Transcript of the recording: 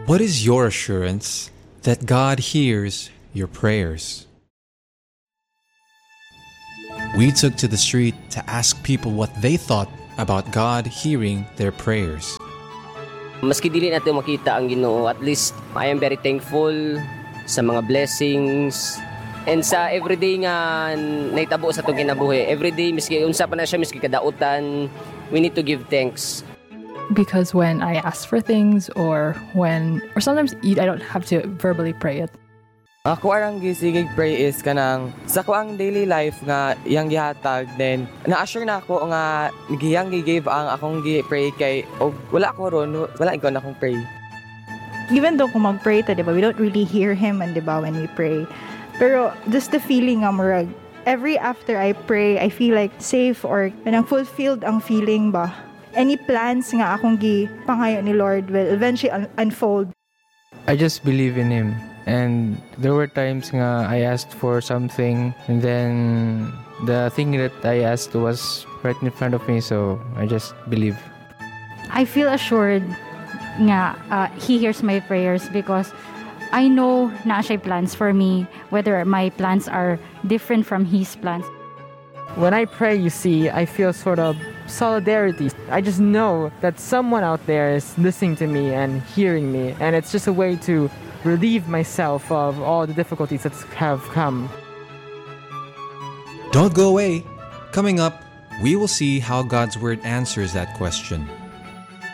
What is your assurance that God hears your prayers? We took to the street to ask people what they thought about God hearing their prayers. Maski dili natin makita ang Ginoo, at least I am very thankful sa mga blessings and sa everyday nga naitabo sa itong kinabuhi. Everyday, miski unsa pa na siya, miski kadautan, we need to give thanks. Because when I ask for things or sometimes I don't have to verbally pray it. Ako arang gisigig pray is kanang sa ko ang daily life nga iyang gihatag, then na-assure na ako nga giyang gi-give ang akong gi-pray kay og wala ko ron, wala ikaw na akong pray. Even though kung mag-pray ta, diba, we don't really hear Him and diba when we pray. Pero just the feeling nga murag, every after I pray, I feel like safe or kanang fulfilled ang feeling ba. Any plans nga akong gipangayo ni Lord will eventually unfold. I just believe in Him. And there were times nga I asked for something and then the thing that I asked was right in front of me, so I just believe. I feel assured nga He hears my prayers because I know na siya plans for me, whether my plans are different from His plans. When I pray, you see, I feel sort of solidarity. I just know that someone out there is listening to me and hearing me, and it's just a way to relieve myself of all the difficulties that have come. Don't go away. Coming up, we will see how God's Word answers that question.